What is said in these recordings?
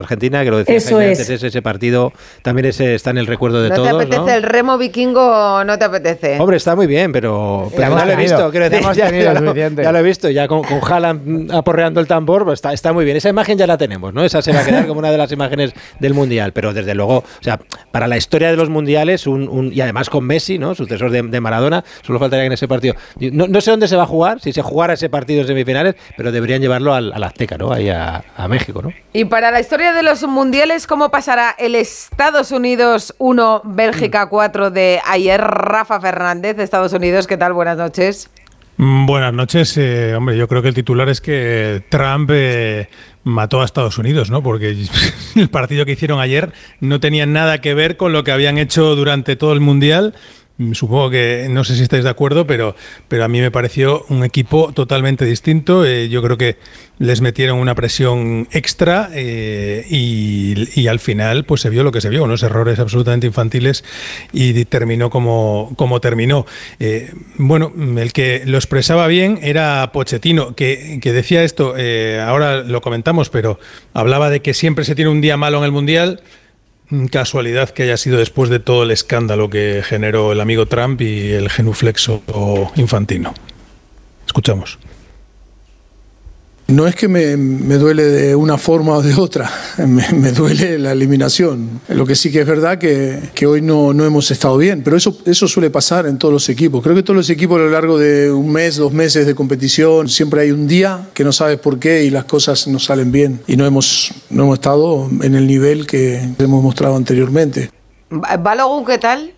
Argentina, que lo decía Jaime antes, ese partido también está en el recuerdo de todos. ¿No te apetece el remo vikingo? ¿No te apetece? Hombre, está muy bien, pero ya lo he visto. Quiero decir, ya lo he visto, ya con Haaland aporreando el tambor, pues está muy bien. Esa imagen ya la tenemos, ¿no? Esa se va a quedar como una de las imágenes del Mundial, pero desde luego, o sea, para la historia de los Mundiales, y además con Messi, ¿no? Sucesor de Maradona, solo faltaría que en ese partido... No sé dónde se va a jugar, si se jugara ese partido en semifinales, pero deberían llevarlo al Azteca, ¿no? Ahí a México, ¿no? Y para la historia de los mundiales, ¿cómo pasará el Estados Unidos 1, Bélgica 4 de ayer? Rafa Fernández, de Estados Unidos, ¿qué tal? Buenas noches. Buenas noches. Hombre, yo creo que el titular es que Trump mató a Estados Unidos, ¿no? Porque el partido que hicieron ayer no tenía nada que ver con lo que habían hecho durante todo el Mundial. Supongo que, no sé si estáis de acuerdo, pero a mí me pareció un equipo totalmente distinto. Yo creo que les metieron una presión extra y al final pues se vio lo que se vio, unos errores absolutamente infantiles y terminó como terminó. Bueno, el que lo expresaba bien era Pochettino, que decía esto, ahora lo comentamos, pero hablaba de que siempre se tiene un día malo en el Mundial. Casualidad que haya sido después de todo el escándalo que generó el amigo Trump y el genuflexo Infantino. Escuchamos. No es que me duele de una forma o de otra, me duele la eliminación. Lo que sí que es verdad que hoy no hemos estado bien, pero eso suele pasar en todos los equipos. Creo que todos los equipos a lo largo de un mes, 2 meses de competición, siempre hay un día que no sabes por qué y las cosas no salen bien. Y no hemos estado en el nivel que hemos mostrado anteriormente. ¿Balogun qué tal?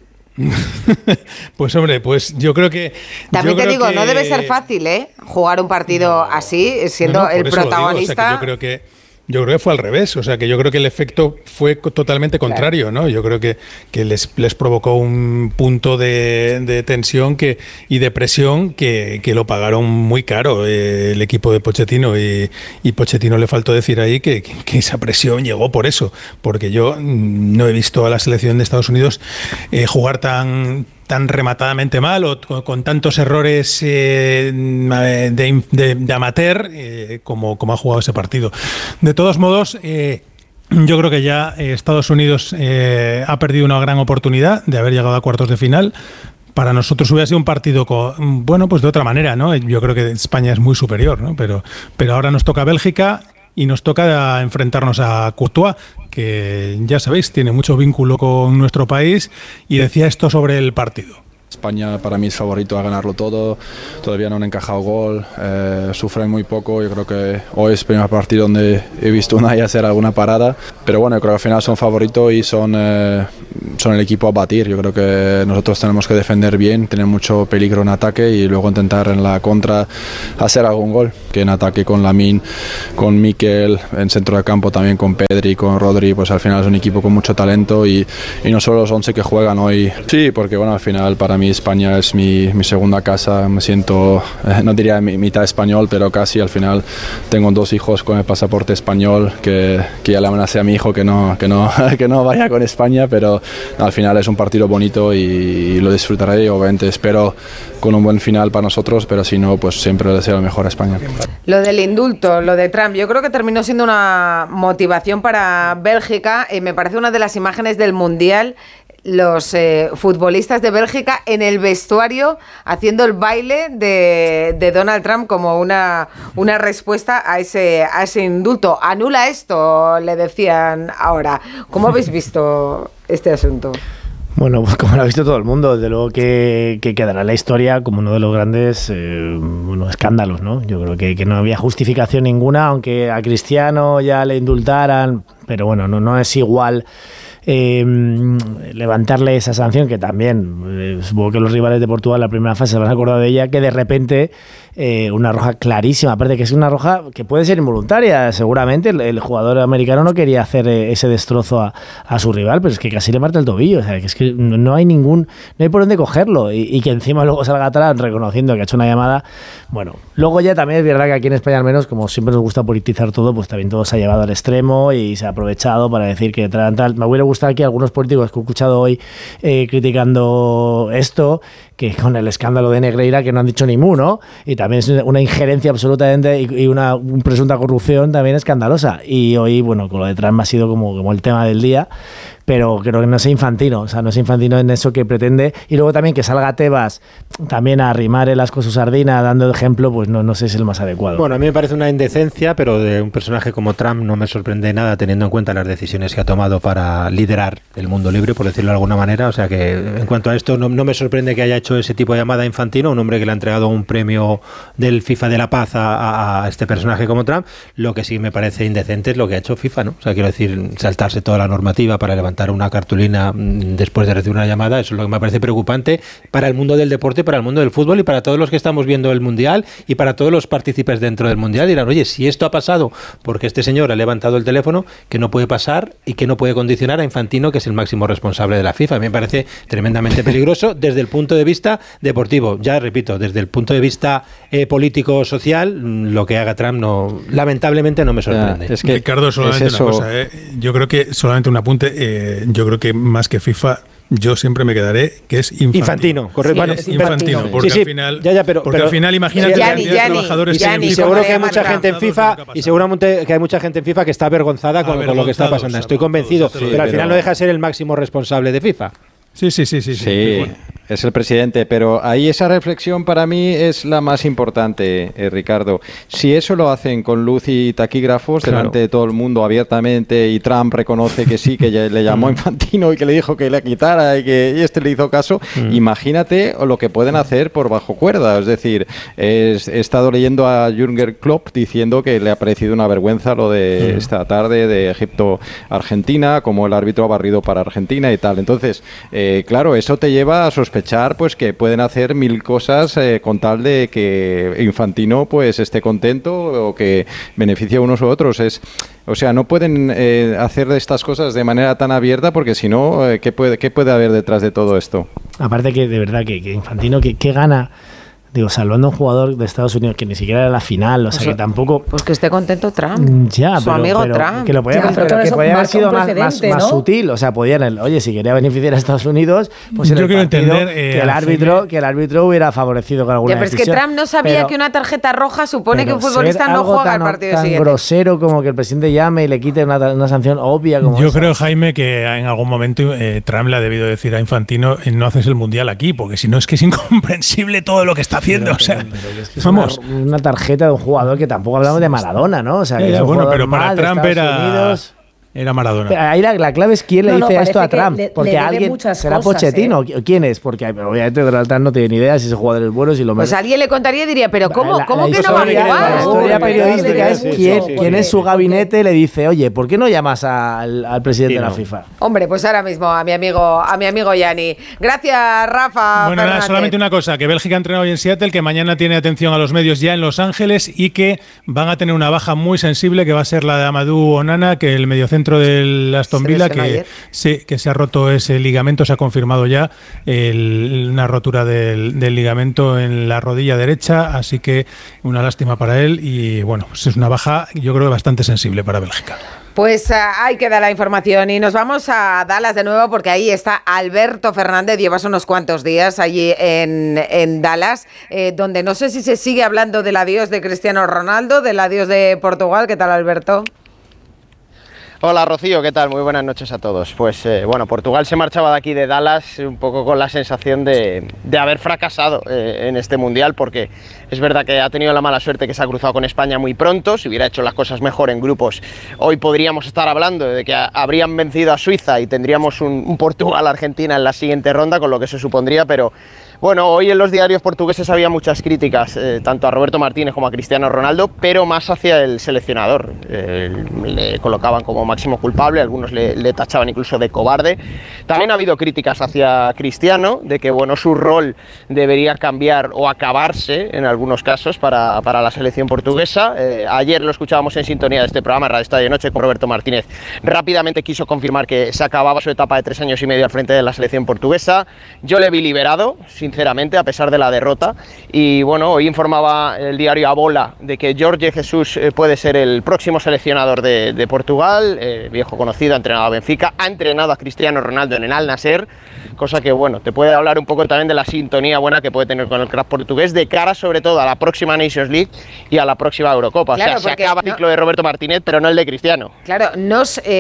Pues hombre, pues yo creo que... También te digo, no debe ser fácil, jugar un partido así, siendo el protagonista. O sea, que yo creo que fue al revés, o sea que yo creo que el efecto fue totalmente contrario, ¿no? Yo creo que les provocó un punto de tensión y de presión que lo pagaron muy caro el equipo de Pochettino y Pochettino le faltó decir ahí que esa presión llegó por eso, porque yo no he visto a la selección de Estados Unidos jugar tan rematadamente mal o con tantos errores de amateur como ha jugado ese partido. De todos modos, yo creo que ya Estados Unidos ha perdido una gran oportunidad de haber llegado a cuartos de final. Para nosotros hubiera sido un partido pues de otra manera, ¿no? Yo creo que España es muy superior, ¿no? Pero ahora nos toca Bélgica y nos toca enfrentarnos a Courtois, que ya sabéis, tiene mucho vínculo con nuestro país, y decía esto sobre el partido. España para mí es favorito a ganarlo todo, todavía no han encajado gol, sufren muy poco. Yo creo que hoy es el primer partido donde he visto Unai hacer alguna parada, pero bueno, yo creo que al final son favoritos y son el equipo a batir. Yo creo que nosotros tenemos que defender bien, tener mucho peligro en ataque y luego intentar en la contra hacer algún gol, que en ataque con Lamine, con Mikel, en centro de campo también con Pedri, con Rodri, pues al final es un equipo con mucho talento y no solo los 11 que juegan hoy. Sí, porque bueno, al final para mí España es mi segunda casa, me siento, no diría mitad español, pero casi. Al final tengo 2 hijos con el pasaporte español que ya le amenacé a mi hijo que no vaya con España, pero al final es un partido bonito y lo disfrutaré. Obviamente espero con un buen final para nosotros, pero si no, pues siempre le deseo lo mejor a España. Lo del indulto, lo de Trump, yo creo que terminó siendo una motivación para Bélgica. Me parece una de las imágenes del Mundial, los futbolistas de Bélgica en el vestuario haciendo el baile de Donald Trump como una respuesta a ese indulto. Anula esto, le decían ahora. ¿Cómo habéis visto este asunto? Bueno, pues como lo ha visto todo el mundo, desde luego que quedará en la historia como uno de los grandes escándalos, ¿no? Yo creo que no había justificación ninguna, aunque a Cristiano ya le indultaran, pero bueno, no es igual levantarle esa sanción, que también supongo que los rivales de Portugal en la primera fase se van a acordar de ella, que de repente una roja clarísima, aparte que es una roja que puede ser involuntaria, seguramente el jugador americano no quería hacer ese destrozo a su rival, pero es que casi le parte el tobillo, o sea, que es que no hay por dónde cogerlo, y que encima luego salga atrás reconociendo que ha hecho una llamada. Bueno, luego ya también es verdad que aquí en España, al menos, como siempre nos gusta politizar todo, pues también todo se ha llevado al extremo y se ha aprovechado para decir que tal. Me hubiera gustado aquí algunos políticos que he escuchado hoy criticando esto, que con el escándalo de Negreira que no han dicho ni mu, ¿no? Y también es una injerencia absolutamente y una presunta corrupción también escandalosa. Y hoy, bueno, con lo de Trump ha sido como el tema del día. Pero creo que no es Infantino, o sea, no es Infantino en eso que pretende. Y luego también que salga Tebas también a arrimar el asco a su sardina dando el ejemplo, pues no sé si es el más adecuado. Bueno, a mí me parece una indecencia, pero de un personaje como Trump no me sorprende nada teniendo en cuenta las decisiones que ha tomado para liderar el mundo libre, por decirlo de alguna manera. O sea que en cuanto a esto no me sorprende que haya hecho ese tipo de llamada a Infantino, un hombre que le ha entregado un premio del FIFA de la Paz a este personaje como Trump. Lo que sí me parece indecente es lo que ha hecho FIFA, ¿no? O sea, quiero decir, saltarse toda la normativa para levantar una cartulina después de recibir una llamada, eso es lo que me parece preocupante para el mundo del deporte, para el mundo del fútbol y para todos los que estamos viendo el Mundial y para todos los partícipes dentro del Mundial. Dirán, oye, si esto ha pasado porque este señor ha levantado el teléfono, que no puede pasar y que no puede condicionar a Infantino, que es el máximo responsable de la FIFA. A mí me parece tremendamente peligroso desde el punto de vista deportivo. Ya repito, desde el punto de vista político-social, lo que haga Trump lamentablemente no me sorprende. Es que Ricardo, solamente una cosa, yo creo que solamente un apunte, yo creo que más que FIFA, yo siempre me quedaré que es Infantino. Correcto. Bueno, Infantino, porque al final, al final imagínate la cantidad de trabajadores y seguro que hay mucha gente en FIFA y seguramente que hay mucha gente en FIFA que está avergonzada con lo que está pasando. Estoy convencido, pero al final no deja de ser el máximo responsable de FIFA. Sí, es el presidente, pero ahí esa reflexión para mí es la más importante, Ricardo. Si eso lo hacen con luz y taquígrafos delante de todo el mundo abiertamente y Trump reconoce que sí, que le llamó Infantino y que le dijo que le quitara y que este le hizo caso, imagínate lo que pueden hacer por bajo cuerda. Es decir, he estado leyendo a Jürgen Klopp diciendo que le ha parecido una vergüenza lo de esta tarde de Egipto-Argentina, como el árbitro ha barrido para Argentina y tal. Entonces, claro, eso te lleva a sospechar pues que pueden hacer mil cosas con tal de que Infantino pues esté contento o que beneficie a unos u otros. O sea, no pueden hacer estas cosas de manera tan abierta porque si no, ¿qué puede haber detrás de todo esto? Aparte que de verdad que Infantino, ¿qué gana? Digo, salvando a un jugador de Estados Unidos que ni siquiera era la final, o sea, que tampoco... Pues que esté contento Trump, su amigo Trump. Que lo podía haber sido más sutil, o sea, podían, oye, si quería beneficiar a Estados Unidos, pues en el partido que el árbitro hubiera favorecido con alguna decisión. Pero es que Trump no sabía que una tarjeta roja supone que un futbolista no juega el partido siguiente. Tan grosero como que el presidente llame y le quite una sanción obvia como Yo creo, Jaime, que en algún momento Trump le ha debido decir a Infantino, no haces el Mundial aquí, porque si no es que es incomprensible todo lo que está haciendo, es vamos, una tarjeta de un jugador que tampoco hablamos de Maradona, ¿no? O sea, que bueno, pero para Trump era Maradona. Pero ahí la clave es quién le dice esto a Trump. Porque alguien será Pochettino. ¿Quién es? Porque obviamente Donald Trump no tiene ni idea si ese jugador es bueno, si lo Pues alguien le contaría y diría, pero ¿cómo que no va a jugar? La historia periodística es quién es su gabinete le dice, oye, ¿por qué no llamas al presidente de la FIFA? Hombre, pues ahora mismo a mi amigo Gianni. Gracias, Rafa. Bueno, nada, solamente una cosa, que Bélgica ha entrenado hoy en Seattle, que mañana tiene atención a los medios ya en Los Ángeles y que van a tener una baja muy sensible que va a ser la de Amadou Onana, que el mediocentro del Aston Villa, que se ha roto ese ligamento, se ha confirmado ya una rotura del ligamento en la rodilla derecha, así que una lástima para él y bueno, pues es una baja yo creo bastante sensible para Bélgica. Pues ahí queda la información y nos vamos a Dallas de nuevo porque ahí está Alberto Fernández, llevas unos cuantos días allí en Dallas, donde no sé si se sigue hablando del adiós de Cristiano Ronaldo, del adiós de Portugal. ¿Qué tal, Alberto? Hola Rocío, ¿qué tal? Muy buenas noches a todos. Pues bueno, Portugal se marchaba de aquí de Dallas un poco con la sensación de haber fracasado en este Mundial, porque es verdad que ha tenido la mala suerte que se ha cruzado con España muy pronto. Si hubiera hecho las cosas mejor en grupos, hoy podríamos estar hablando de que habrían vencido a Suiza y tendríamos un Portugal-Argentina en la siguiente ronda, con lo que se supondría, pero... Bueno, hoy en los diarios portugueses había muchas críticas, tanto a Roberto Martínez como a Cristiano Ronaldo, pero más hacia el seleccionador. Le colocaban como máximo culpable, algunos le tachaban incluso de cobarde. También ha habido críticas hacia Cristiano, de que bueno, su rol debería cambiar o acabarse en algunos casos para la selección portuguesa. Ayer lo escuchábamos en sintonía de este programa, Radio Estadio Noche, con Roberto Martínez. Rápidamente quiso confirmar que se acababa su etapa de 3 años y medio al frente de la selección portuguesa. Yo le vi liberado, sin sinceramente, a pesar de la derrota. Y bueno, hoy informaba el diario A Bola de que Jorge Jesús puede ser el próximo seleccionador de Portugal, viejo conocido, ha entrenado a Benfica, ha entrenado a Cristiano Ronaldo en el Al Nassr, cosa que bueno, te puede hablar un poco también de la sintonía buena que puede tener con el crack portugués de cara sobre todo a la próxima Nations League y a la próxima Eurocopa. Claro, o sea, se acaba el ciclo de Roberto Martínez, pero no el de Cristiano. Claro,